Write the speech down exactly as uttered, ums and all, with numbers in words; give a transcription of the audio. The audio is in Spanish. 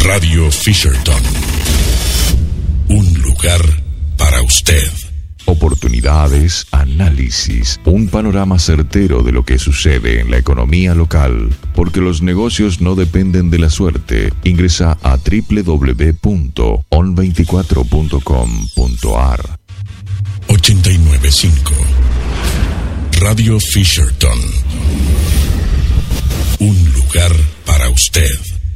Radio Fisherton. Un lugar para usted. Oportunidades, análisis, un panorama certero de lo que sucede en la economía local, porque los negocios no dependen de la suerte. Ingresa a doble u doble u doble u punto on veinticuatro punto com punto a r. ochenta y nueve punto cinco Radio Fisherton. Un lugar para usted.